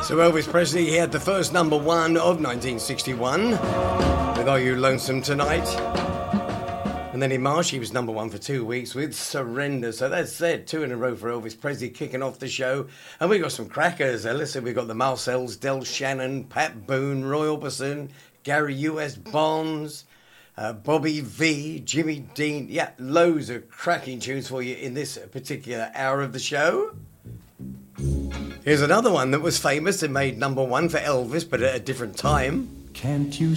So Elvis Presley, he had the first number one of 1961 with Are You Lonesome Tonight? And then in March he was number one for 2 weeks with Surrender. So that's it, 2 in a row for Elvis Presley kicking off the show. And we got some crackers. Listen, we got the Marcells, Del Shannon, Pat Boone, Roy Orbison, Gary U.S. Bonds, Bobby V, Jimmy Dean. Yeah, loads of cracking tunes for you in this particular hour of the show. Here's another one that was famous and made number one for Elvis, but at a different time. Can't you